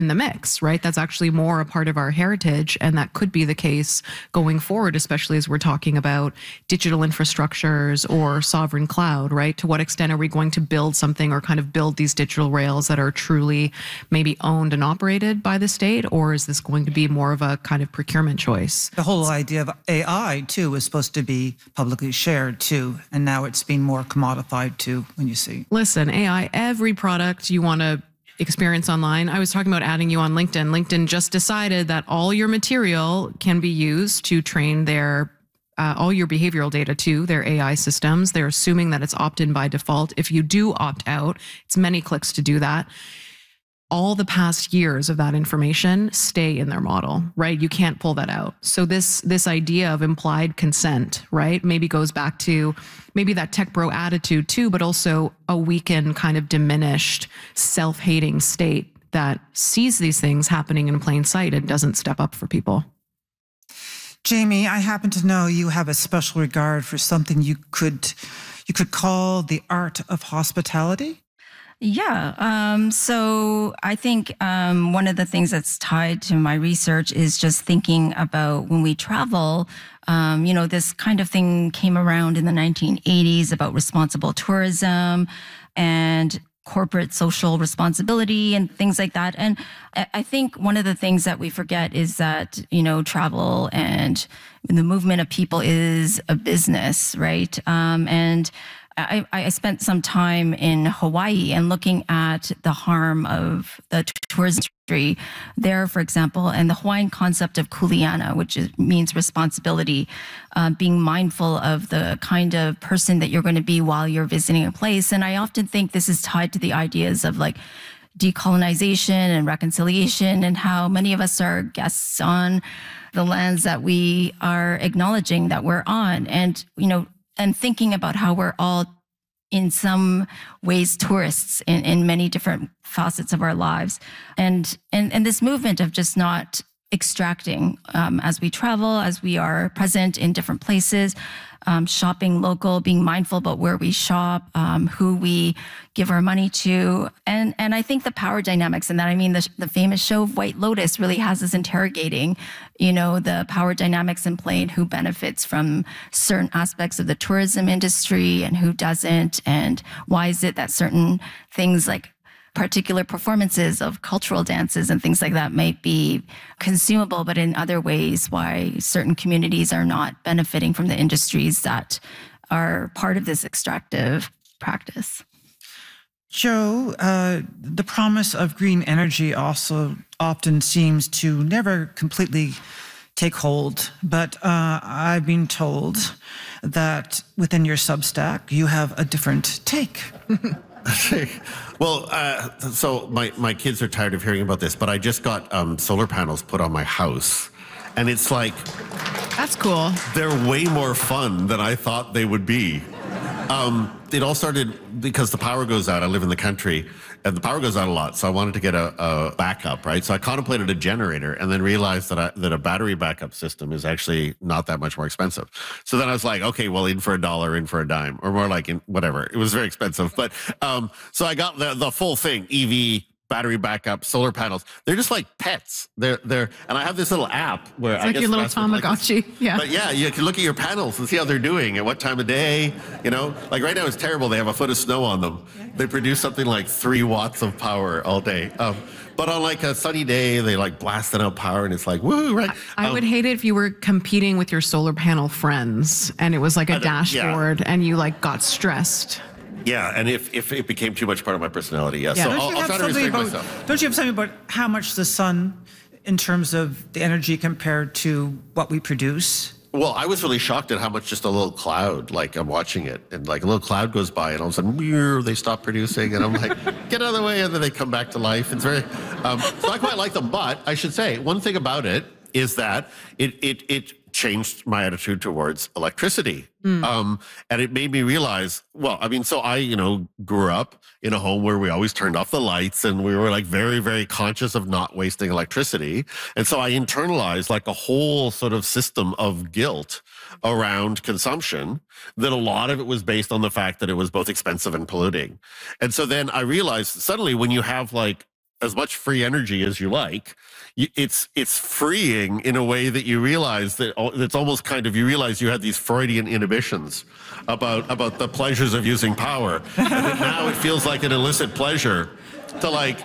in the mix, right? That's actually more a part of our heritage. And that could be the case going forward, especially as we're talking about digital infrastructures or sovereign cloud, right? To what extent are we going to build something or kind of build these digital rails that are truly maybe owned and operated by the state? Or is this going to be more of a kind of procurement choice? The whole idea of AI, too, was supposed to be publicly shared, too. And now it's being more commodified, too, when you see. Listen, AI, every product you want to experience online. I was talking about adding you on LinkedIn. LinkedIn just decided that all your material can be used to train their all your behavioral data to their AI systems. They're assuming that it's opt-in by default. If you do opt out, it's many clicks to do that. All the past years of that information stay in their model, right? You can't pull that out. So this idea of implied consent, right, maybe goes back to maybe that tech bro attitude too, but also a weakened, kind of diminished, self-hating state that sees these things happening in plain sight and doesn't step up for people. Jamie, I happen to know you have a special regard for something you could call the art of hospitality. Yeah. So I think one of the things that's tied to my research is just thinking about when we travel. This kind of thing came around in the 1980s about responsible tourism and corporate social responsibility and things like that. And I think one of the things that we forget is that, travel and the movement of people is a business, right? And I spent some time in Hawaii and looking at the harm of the tourism industry there, for example, and the Hawaiian concept of kuleana, which means responsibility, being mindful of the kind of person that you're going to be while you're visiting a place. And I often think this is tied to the ideas of like decolonization and reconciliation and how many of us are guests on the lands that we are acknowledging that we're on. And, and thinking about how we're all in some ways tourists in many different facets of our lives. And this movement of just not extracting as we travel, as we are present in different places, shopping local, being mindful about where we shop, who we give our money to. And I think the power dynamics in that, I mean, the famous show of White Lotus really has us interrogating, the power dynamics in play and who benefits from certain aspects of the tourism industry and who doesn't. And why is it that certain things like particular performances of cultural dances and things like that might be consumable, but in other ways, why certain communities are not benefiting from the industries that are part of this extractive practice. Joe, the promise of green energy also often seems to never completely take hold, but I've been told that within your Substack, you have a different take. Well, so my kids are tired of hearing about this, but I just got solar panels put on my house. And it's like... That's cool. They're way more fun than I thought they would be. It all started because the power goes out. I live in the country, and the power goes out a lot. So I wanted to get a backup, right? So I contemplated a generator and then realized that a battery backup system is actually not that much more expensive. So then I was like, okay, well, in for $1, in for a dime, or more like in whatever. It was very expensive. But so I got the full thing, EV, battery backup, solar panels. They're just like pets. They're and I have this little app where it's like your little Tamagotchi. Yeah. But yeah, you can look at your panels and see how they're doing at what time of day. Like right now it's terrible. They have a foot of snow on them. They produce something like 3 watts of power all day. But on like a sunny day, they like blasting out power, and it's like woo, right? I would hate it if you were competing with your solar panel friends, and it was like a dashboard, and you like got stressed. Yeah, and if it became too much part of my personality, yeah. So I'll try to restrain myself. Don't you have something about how much the sun, in terms of the energy compared to what we produce? Well, I was really shocked at how much just a little cloud, like I'm watching it, and like a little cloud goes by, and all of a sudden, they stop producing, and I'm like, get out of the way, and then they come back to life. It's very, so I quite like them, but I should say, one thing about it is that it changed my attitude towards electricity. And it made me realize, so I, grew up in a home where we always turned off the lights, and we were like very, very conscious of not wasting electricity. And so I internalized like a whole sort of system of guilt around consumption, that a lot of it was based on the fact that it was both expensive and polluting. And so then I realized suddenly when you have like as much free energy as you like, it's freeing in a way that you realize that it's almost kind of, you realize you had these Freudian inhibitions about the pleasures of using power. And that now it feels like an illicit pleasure to like